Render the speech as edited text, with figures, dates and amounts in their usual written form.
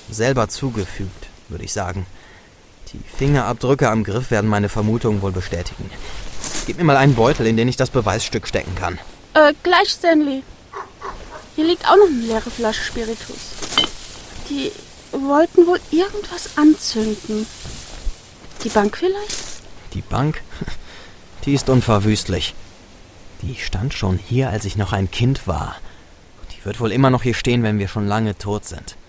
selber zugefügt, würde ich sagen. Die Fingerabdrücke am Griff werden meine Vermutungen wohl bestätigen. Gib mir mal einen Beutel, in den ich das Beweisstück stecken kann. Gleich, Stanley. Hier liegt auch noch eine leere Flasche Spiritus. Die wollten wohl irgendwas anzünden. Die Bank vielleicht? Die Bank? Die ist unverwüstlich. Die stand schon hier, als ich noch ein Kind war. Die wird wohl immer noch hier stehen, wenn wir schon lange tot sind.